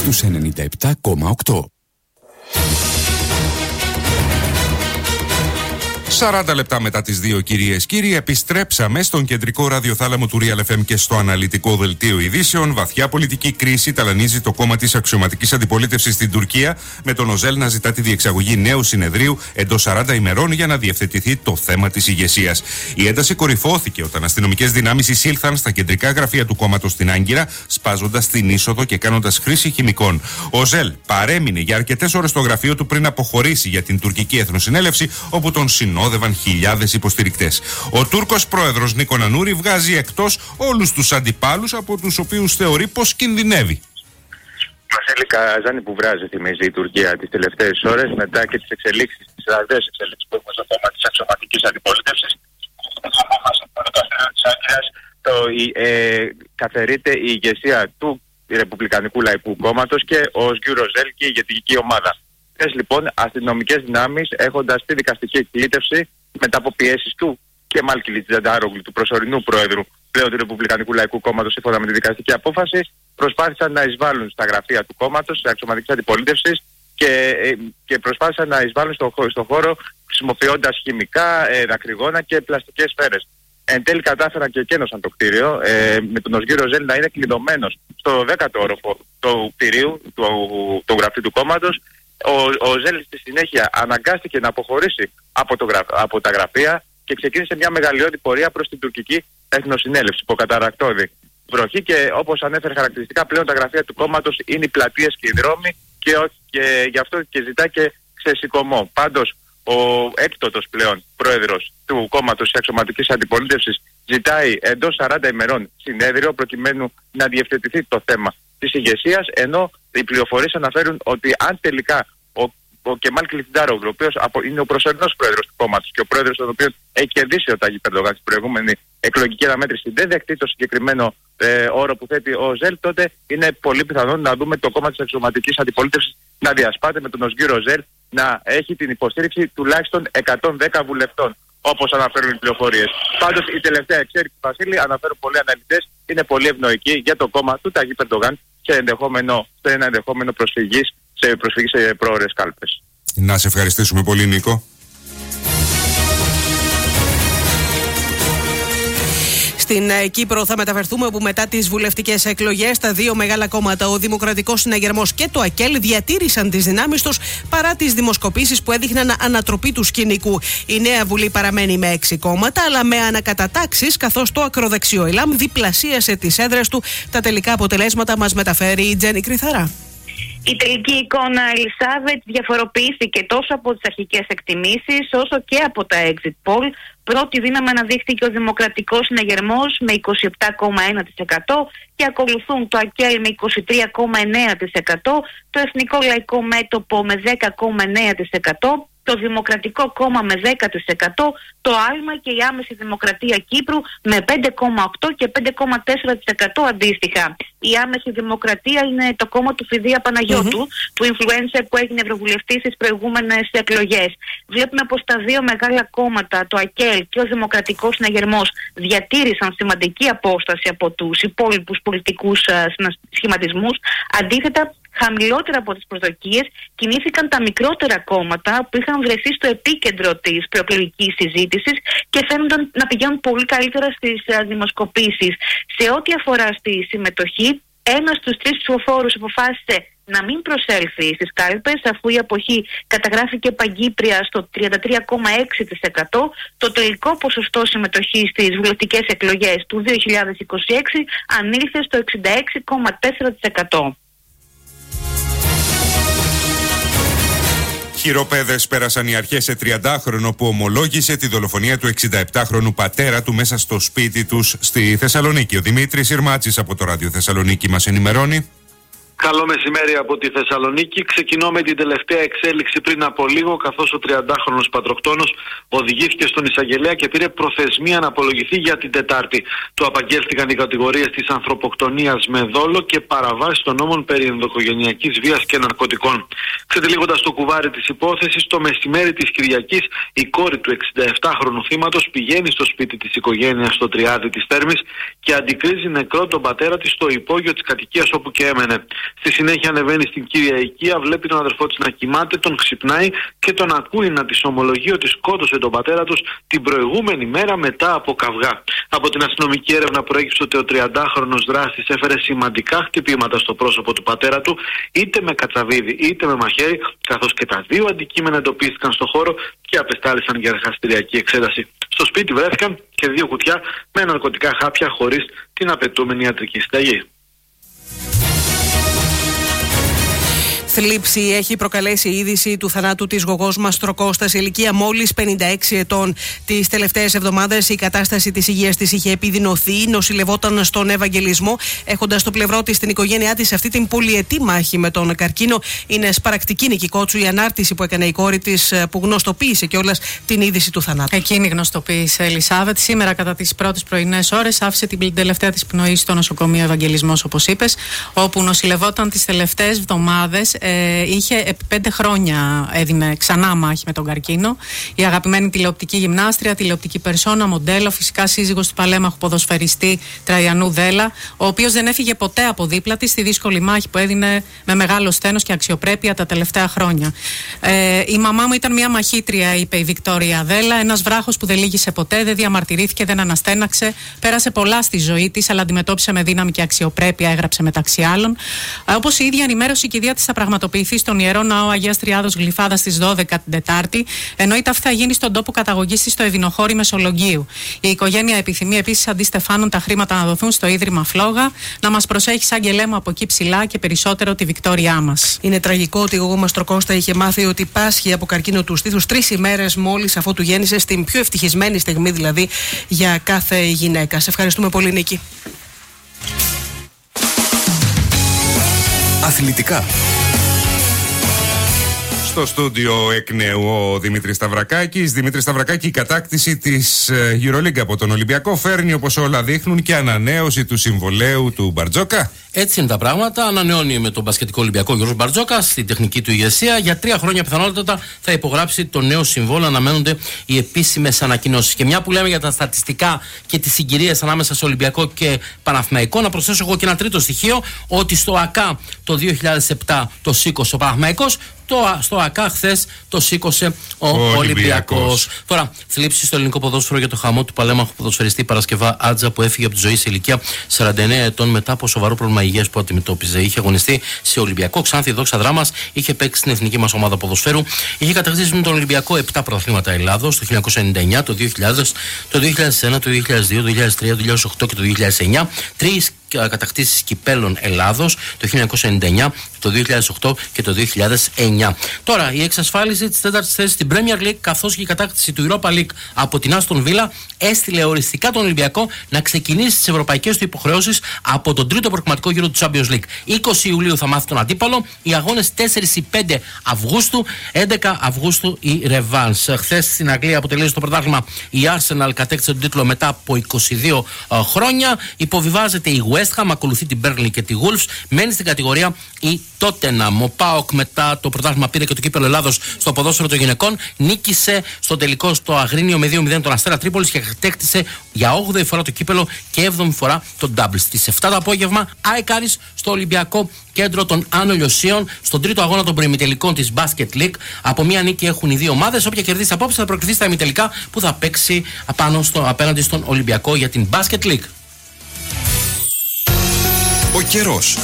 στους 97,8. 40 λεπτά μετά τις 2, κυρίες κύριοι, επιστρέψαμε στον κεντρικό ραδιοθάλαμο του Real FM και στο αναλυτικό δελτίο ειδήσεων. Βαθιά πολιτική κρίση ταλανίζει το κόμμα της αξιωματικής αντιπολίτευσης στην Τουρκία, με τον Οζέλ να ζητά τη διεξαγωγή νέου συνεδρίου εντός 40 ημερών για να διευθετηθεί το θέμα της ηγεσίας. Η ένταση κορυφώθηκε όταν αστυνομικές δυνάμεις εισήλθαν στα κεντρικά γραφεία του κόμματος στην Άγκυρα, σπάζοντας την είσοδο και κάνοντας χρήση χημικών. Ο Οζέλ παρέμεινε για αρκετές ώρες στο γραφείο του πριν αποχωρήσει για την τουρκική εθνοσυνέλευση, όπου τον συνόδευαν χιλιάδες υποστηρικτές. Ο Τούρκος πρόεδρος Νίκο Αννούρη βγάζει εκτός όλους τους αντιπάλους, από τους οποίους θεωρεί πως κινδυνεύει. Βασίλη Καζάνη που βράζει, θυμίζει η Τουρκία τις τελευταίες ώρες, μετά και τις εξελίξεις, τις ραγδαίες εξελίξεις που έχουμε στο κόμμα της αξιωματικής αντιπολίτευσης. Καθαιρείται η ηγεσία του Ρεπουμπλικανικού Λαϊκού Κόμματος και ο Οσγιούρ Οζέλ και η ηγετική ομάδα. Χθες λοιπόν αστυνομικές δυνάμεις, έχοντας τη δικαστική κλήτευση μετά από πιέσεις του Κεμάλ Κιλιτζαντάρογλου, του προσωρινού πρόεδρου πλέον του Ρεπουμπλικανικού Λαϊκού Κόμματος, σύμφωνα με τη δικαστική απόφαση, προσπάθησαν να εισβάλλουν στα γραφεία του κόμματος, της αξιωματικής αντιπολίτευσης και προσπάθησαν να εισβάλλουν στον χώρο χρησιμοποιώντας χημικά, δακρυγόνα και πλαστικές σφαίρες. Εν τέλει κατάφεραν και εκένωσαν το κτίριο, με τον Οσγιούρ Οζέλ να είναι κλειδωμένος στο 10ο όροφο του κτηρίου, του γραφείου του κόμματος. Ο Οζέλ στη συνέχεια αναγκάστηκε να αποχωρήσει από τα γραφεία και ξεκίνησε μια μεγαλειώδη πορεία προς την τουρκική εθνοσυνέλευση, υποκαταρακτώδη βροχή, και όπως ανέφερε χαρακτηριστικά, πλέον τα γραφεία του κόμματος είναι οι πλατείες και οι δρόμοι, και γι' αυτό και ζητά και ξεσηκωμό. Πάντως, ο έκτοτος πλέον πρόεδρος του κόμματος της αξιωματικής αντιπολίτευσης ζητάει εντός 40 ημερών συνέδριο προκειμένου να διευθετηθεί το θέμα της ηγεσίας, ενώ οι πληροφορίες αναφέρουν ότι αν τελικά ο Κεμάλ Κιλιτζαντάρογλου, ο οποίος είναι ο προσωρινός πρόεδρος του κόμματος και ο πρόεδρος τον οποίο έχει κερδίσει ο Ταγίπ Ερντογάν στην προηγούμενη εκλογική αναμέτρηση, δεν δεχτεί το συγκεκριμένο όρο που θέτει ο Οζέλ, τότε είναι πολύ πιθανόν να δούμε το κόμμα της αξιωματικής αντιπολίτευσης να διασπάται, με τον Οσγιούρ Οζέλ να έχει την υποστήριξη τουλάχιστον 110 βουλευτών, όπως αναφέρουν οι πληροφορίες. Πάντως η τελευταία εξέλιξη, Βασίλη, αναφέρουν πολλοί αναλυτές, είναι πολύ ευνοϊκή για το κόμμα του Ταγίπ Ερντογάν σε ένα ενδεχόμενο προσφυγή σε πρόορες κάλπες. Να σε ευχαριστήσουμε πολύ, Νίκο. Στην Κύπρο θα μεταφερθούμε, όπου μετά τις βουλευτικές εκλογές τα δύο μεγάλα κόμματα, ο Δημοκρατικός Συναγερμός και το ΑΚΕΛ, διατήρησαν τις δυνάμεις τους παρά τις δημοσκοπήσεις που έδειχναν ανατροπή του σκηνικού. Η νέα Βουλή παραμένει με 6 κόμματα, αλλά με ανακατατάξεις, καθώς το ακροδεξιό ΕΛΑΜ διπλασίασε τις έδρες του. Τα τελικά αποτελέσματα μας μεταφέρει η Τζέννη Κρυθαρά. Η τελική εικόνα, Ελισάβετ, διαφοροποιήθηκε τόσο από τις αρχικές εκτιμήσεις όσο και από τα exit poll. Πρώτη δύναμη αναδείχθηκε ο Δημοκρατικός Συναγερμός με 27,1% και ακολουθούν το ΑΚΕΛ με 23,9%, το Εθνικό Λαϊκό Μέτωπο με 10,9%, το Δημοκρατικό Κόμμα με 10%, το Άλμα και η Άμεση Δημοκρατία Κύπρου με 5,8% και 5,4% αντίστοιχα. Η Άμεση Δημοκρατία είναι το κόμμα του Φιδία Παναγιώτου, του influencer που έγινε ευρωβουλευτής στις προηγούμενες εκλογές. Βλέπουμε πως τα δύο μεγάλα κόμματα, το ΑΚΕΛ και ο Δημοκρατικός Συναγερμός, διατήρησαν σημαντική απόσταση από τους υπόλοιπους πολιτικούς σχηματισμούς. Αντίθετα, χαμηλότερα από τις προσδοκίες κινήθηκαν τα μικρότερα κόμματα που είχαν βρεθεί στο επίκεντρο της προεκλογικής συζήτησης και φαίνονταν να πηγαίνουν πολύ καλύτερα στις δημοσκοπήσεις. Σε ό,τι αφορά στη συμμετοχή, ένας στους 3 ψηφοφόρους αποφάσισε να μην προσέλθει στις κάλπες, αφού η αποχή καταγράφηκε παγκύπρια στο 33,6%. Το τελικό ποσοστό συμμετοχής στις βουλευτικές εκλογές του 2026 ανήλθε στο 66,4%. Χειροπέδες πέρασαν οι αρχές σε 30χρονο που ομολόγησε τη δολοφονία του 67χρονου πατέρα του μέσα στο σπίτι τους στη Θεσσαλονίκη. Ο Δημήτρης Ιρμάτσης από το Ράδιο Θεσσαλονίκη μας ενημερώνει. Καλό μεσημέρι από τη Θεσσαλονίκη. Ξεκινώ με την τελευταία εξέλιξη πριν από λίγο, καθώς ο 30χρονος πατροκτόνος οδηγήθηκε στον εισαγγελέα και πήρε προθεσμία να απολογηθεί για την Τετάρτη. Του απαγγέλθηκαν οι κατηγορίες της ανθρωποκτονίας με δόλο και παραβάσεις των νόμων περί ενδοοικογενειακής βίας και ναρκωτικών. Ξετυλίγοντας το κουβάρι της υπόθεσης, το μεσημέρι της Κυριακής η κόρη του 67χρονου θύματος πηγαίνει στο σπίτι της οικογένειας στο Τριάδι της Θέρμης και αντικρίζει νεκρό τον πατέρα της στο υπόγειο της κατοικίας όπου και έμενε. Στη συνέχεια ανεβαίνει στην κύρια οικία, βλέπει τον αδερφό της να κοιμάται, τον ξυπνάει και τον ακούει να της ομολογεί ότι σκότωσε τον πατέρα τους την προηγούμενη μέρα μετά από καυγά. Από την αστυνομική έρευνα προέκυψε ότι ο 30χρονος δράστης έφερε σημαντικά χτυπήματα στο πρόσωπο του πατέρα του, είτε με κατσαβίδι είτε με μαχαίρι, καθώς και τα δύο αντικείμενα εντοπίστηκαν στο χώρο και απεστάλησαν για εργαστηριακή εξέταση. Στο σπίτι βρέθηκαν και 2 κουτιά με ναρκωτικά χάπια χωρίς την απαιτούμενη ιατρική συνταγή. Θλίψη έχει προκαλέσει η είδηση του θανάτου της γογός Μαστροκώστα σε ηλικία μόλις 56 ετών. Τις τελευταίες εβδομάδες η κατάσταση της υγείας της είχε επιδεινωθεί, νοσηλευόταν στον Ευαγγελισμό, έχοντας στο πλευρό της την οικογένειά της αυτή την πολυετή μάχη με τον καρκίνο. Είναι σπαρακτική, Νίκη Κότσου, η ανάρτηση που έκανε η κόρη της, που γνωστοποίησε κιόλας την είδηση του θανάτου. Εκείνη γνωστοποίησε, Ελισάβετ. Σήμερα, κατά τις πρώτες πρωινές ώρες, άφησε την τελευταία της πνοή στο νοσοκομείο Ευαγγελισμός, όπως είπες, όπου νοσηλευόταν τις τελευταίες εβδομάδες. Είχε 5 χρόνια έδινε ξανά μάχη με τον καρκίνο. Η αγαπημένη τηλεοπτική γυμνάστρια, τηλεοπτική περσόνα, μοντέλο, φυσικά σύζυγος του παλέμαχου ποδοσφαιριστή Τραϊανού Δέλα, ο οποίος δεν έφυγε ποτέ από δίπλα της στη δύσκολη μάχη που έδινε με μεγάλο σθένος και αξιοπρέπεια τα τελευταία χρόνια. Η μαμά μου ήταν μια μαχήτρια, είπε η Βικτόρια Δέλα, ένας βράχος που δεν λύγησε ποτέ, δεν διαμαρτυρήθηκε, δεν αναστέναξε. Πέρασε πολλά στη ζωή της, αλλά αντιμετώπισε με δύναμη και αξιοπρέπεια, έγραψε μεταξύ άλλων. Όπως η ίδια ενημέρωσε, η κηδεία της θα πραγματοποιηθεί στον Ιερό Ναό Αγίας Τριάδος Γλυφάδας στις 12 την Τετάρτη, εννοείται αυτή θα γίνει στον τόπο καταγωγής της στο Εδινοχώρι Μεσολογγίου. Η οικογένεια επιθυμεί επίσης αντί Στεφάνων τα χρήματα να δοθούν στο Ίδρυμα Φλόγα, να μας προσέχει σαν γελέμα από εκεί ψηλά και περισσότερο τη Βικτόριά μας. Είναι τραγικό ότι η γογό Μαστροκώστα είχε μάθει ότι πάσχει από καρκίνο του στήθους 3 ημέρες μόλις αφότου γέννησε, στην πιο ευτυχισμένη στιγμή δηλαδή για κάθε γυναίκα. Σε ευχαριστούμε πολύ, Νίκη. Αθλητικά. Στο στούντιο εκ νέου ο Δημήτρης Σταυρακάκης. Δημήτρη Σταυρακάκη, η κατάκτηση της EuroLeague από τον Ολυμπιακό φέρνει, όπως όλα δείχνουν, και ανανέωση του συμβολαίου του Μπαρτζόκα. Έτσι είναι τα πράγματα. Ανανεώνει με τον μπασκετικό Ολυμπιακό Γιώργος Μπαρτζόκα στην τεχνική του ηγεσία. Για 3 χρόνια πιθανότατα θα υπογράψει το νέο συμβόλαιο. Αναμένονται οι επίσημες ανακοινώσεις. Και μια που λέμε για τα στατιστικά και τις συγκυρίες ανάμεσα σε Ολυμπιακό και Παναθηναϊκό, να προσθέσω εγώ και ένα τρίτο στοιχείο, ότι στο ΑΚΑ το 2007 το σήκωσε ο Παναθηναϊκός. Στο ΑΚΑ χθες το σήκωσε ο Ολυμπιακός. Τώρα, θλίψη στο ελληνικό ποδόσφαιρο για το χαμό του παλέμαχου ποδοσφαιριστή Παρασκευά Άτζα, που έφυγε από τη ζωή σε ηλικία 49 ετών μετά από σοβαρό πρόβλημα υγείας που αντιμετώπιζε. Είχε αγωνιστεί σε Ολυμπιακό, Ξάνθη, Δόξα Δράμας, είχε παίξει στην εθνική μας ομάδα ποδοσφαίρου. Είχε κατακτήσει με τον Ολυμπιακό 7 πρωταθλήματα Ελλάδος το 1999, το 2000, το 2001, το 2002, το 2003, το 2008 και το 2009. 3 κατακτήσεις κυπέλων Ελλάδος το 1999, το 2008 και το 2009. Τώρα, η εξασφάλιση της 4ης θέσης στην Premier League καθώς και η κατάκτηση του Europa League από την Aston Villa έστειλε οριστικά τον Ολυμπιακό να ξεκινήσει τις ευρωπαϊκές του υποχρεώσεις από τον τρίτο προκριματικό γύρο του Champions League. 20 Ιουλίου θα μάθει τον αντίπαλο, οι αγώνες 4 ή 5 Αυγούστου, 11 Αυγούστου η Revans. Χθες στην Αγγλία αποτελεί το πρωτάθλημα η Arsenal, κατέκτησε τον τίτλο μετά από 22 χρόνια. Υποβιβάζεται η West Ham, ακολουθεί την Burnley και τη Wolves. Μένει στην κατηγορία η Tottenham. Ο ΠΑΟΚ μετά το πρωτάθλημα πήρε και το κύπελλο Ελλάδος στο ποδόσφαιρο των γυναικών. Νίκησε στο τελικό στο Αγρίνιο με 2-0 τον Αστέρα Τρίπολης και κατέκτησε για 8η φορά το κύπελλο και 7η φορά το double. Στις 7 το απόγευμα, ΑΕΚ Άρης στο Ολυμπιακό Κέντρο των Άνω Λιωσίων, στον τρίτο αγώνα των προημιτελικών της Basket League. Από μία νίκη έχουν οι δύο ομάδες. Όποια κερδίσει απόψε θα προκριθεί στα ημιτελικά που θα παίξει απέναντι στον Ολυμπιακό για την Basket League. Ο καιρός.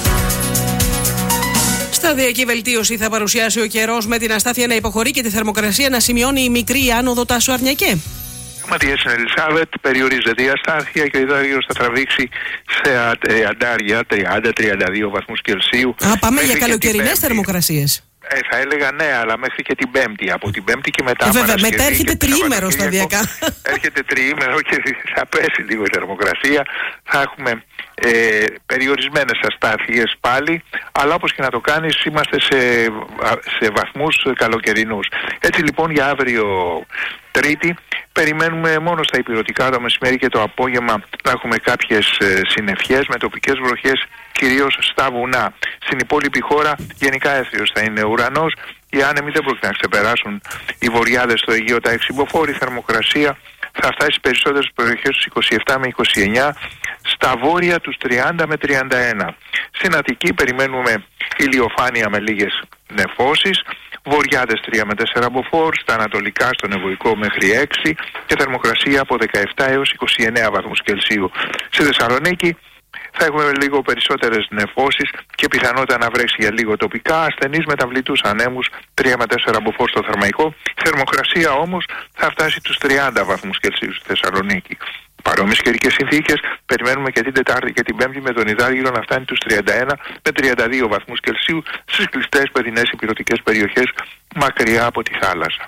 Σταδιακή βελτίωση θα παρουσιάσει ο καιρός, με την αστάθεια να υποχωρεί και τη θερμοκρασία να σημειώνει η μικρή άνοδο Τάσου Αρνιακέ. Πραγματικά στην Ελισάβετ περιορίζεται η αστάθεια και ο υδράγιος θα τραβήξει σε αντάρια 30-32 βαθμούς Κελσίου. Πάμε για καλοκαιρινές θερμοκρασίες. Θα έλεγα ναι, αλλά μέχρι και την Πέμπτη. Από την Πέμπτη και μετά. Βέβαια, μετά έρχεται τριήμερο σταδιακά. Έρχεται τριήμερο και θα πέσει λίγο η θερμοκρασία. Θα έχουμε περιορισμένες αστάθειες πάλι, αλλά όπως και να το κάνεις είμαστε σε βαθμούς καλοκαιρινούς. Έτσι λοιπόν για αύριο Τρίτη περιμένουμε μόνο στα ηπειρωτικά το μεσημέρι και το απόγευμα να έχουμε κάποιες συννεφιές με τοπικές βροχές κυρίως στα βουνά. Στην υπόλοιπη χώρα γενικά έθριος θα είναι ο ουρανός. Οι άνεμοι δεν πρόκειται να ξεπεράσουν οι βορειάδες στο Αιγαίο τα 6 μποφόρ. Η θερμοκρασία θα φτάσει στις περισσότερες περιοχές στους 27 με 29, στα βόρεια τους 30 με 31. Στην Αττική περιμένουμε ηλιοφάνεια με λίγες νεφώσεις, βορειάδες 3 με 4 μποφόρ, στα ανατολικά στον Ευωικό μέχρι 6 και θερμοκρασία από 17 έως 29 βαθμούς Κελσίου. Στη Θεσσαλονίκη θα έχουμε λίγο περισσότερες νεφώσεις και πιθανότητα να βρέξει για λίγο τοπικά, ασθενείς μεταβλητούς ανέμους 3 με 4 μποφόρ στο Θερμαϊκό. Η θερμοκρασία όμως θα φτάσει τους 30 βαθμούς Κελσίου στη Θεσσαλονίκη. Παρόμοιες καιρικές συνθήκες περιμένουμε και την Τετάρτη και την Πέμπτη με τον υδράργυρο να φτάνει τους 31 με 32 βαθμούς Κελσίου στις κλειστές παιδινές ηπειρωτικές περιοχές μακριά από τη θάλασσα.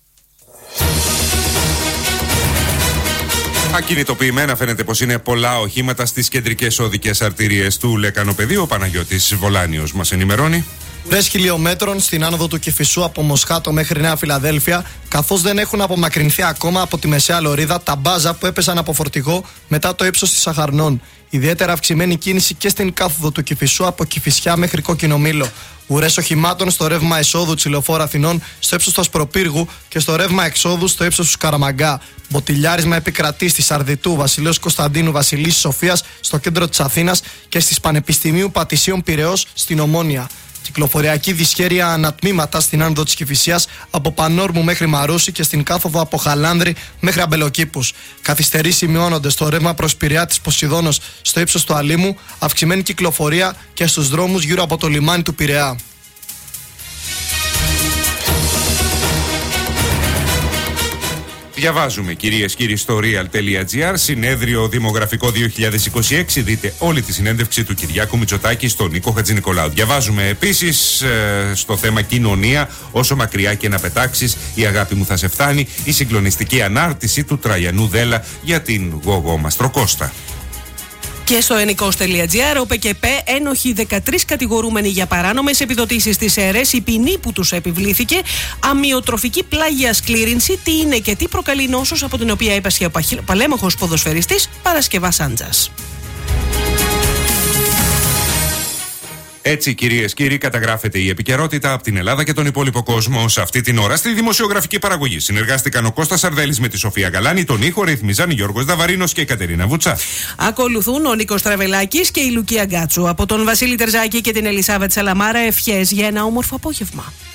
Ακινητοποιημένα φαίνεται πως είναι πολλά οχήματα στις κεντρικές οδικές αρτηρίες του Λεκανοπεδίου. Ο Παναγιώτης Βολάνιος μας ενημερώνει. Βρες χιλιόμετρων στην άνοδο του Κηφισού από Μοσχάτο μέχρι Νέα Φιλαδέλφια, καθώς δεν έχουν απομακρυνθεί ακόμα από τη μεσαία λωρίδα τα μπάζα που έπεσαν από φορτηγό μετά το ύψος της Σαχαρνών. Ιδιαίτερα αυξημένη κίνηση και στην κάθοδο του Κηφισού από Κηφισιά μέχρι Κόκκινο Μήλο. Ουρές οχημάτων στο ρεύμα εσόδου της Λεωφόρου Αθηνών στο ύψος του Ασπροπύργου και στο ρεύμα εξόδου στο ύψος του Σκαραμαγκά. Μποτιλιάρισμα επικρατεί στη Σαρδιτού, Βασιλέως Κωνσταντίνου, Βασιλής Σοφίας στο κέντρο της Αθήνας και στις Πανεπιστημίου Πατησίων Πειραιώς στην Ομόνια. Κυκλοφοριακή δυσχέρεια ανατμήματα στην άνοδο της Κηφισιάς από Πανόρμου μέχρι Μαρούσι και στην κάθοδο από Χαλάνδρη μέχρι Αμπελοκήπους. Καθυστερήσεις σημειώνονται στο ρεύμα προς Πειραιά της Ποσειδώνος στο ύψος του Αλήμου, αυξημένη κυκλοφορία και στους δρόμους γύρω από το λιμάνι του Πειραιά. Διαβάζουμε, κυρίες και κύριοι, στο real.gr, συνέδριο δημογραφικό 2026. Δείτε όλη τη συνέντευξη του Κυριάκου Μητσοτάκη στον Νίκο Χατζηνικολάου. Διαβάζουμε επίσης στο θέμα κοινωνία, όσο μακριά και να πετάξεις, η αγάπη μου θα σε φτάνει, η συγκλονιστική ανάρτηση του Τραγιανού Δέλα για την Γογό Μαστροκώστα. Και στο ενικός.gr, ο ΠΚΠ ένοχοι 13 κατηγορούμενοι για παράνομες επιδοτήσεις της ΕΡΕΣ, η ποινή που τους επιβλήθηκε, αμοιοτροφική πλάγια σκλήρινση, τι είναι και τι προκαλεί νόσος από την οποία έπασχε ο παλέμαχος ποδοσφαιριστής Παρασκευάς Άντζας. Έτσι, κυρίες και κύριοι, καταγράφεται η επικαιρότητα από την Ελλάδα και τον υπόλοιπο κόσμο σε αυτή την ώρα. Στη δημοσιογραφική παραγωγή συνεργάστηκαν ο Κώστας Αρδέλης με τη Σοφία Γαλάνη, τον ήχο ρυθμίζαν Γιώργος Δαβαρίνος και η Κατερίνα Βουτσά. Ακολουθούν ο Νίκος Τραβελάκης και η Λουκία Γκάτσου. Από τον Βασίλη Τερζάκη και την Ελισάβετ Σαλαμάρα, ευχές για ένα όμορφο απόγευμα.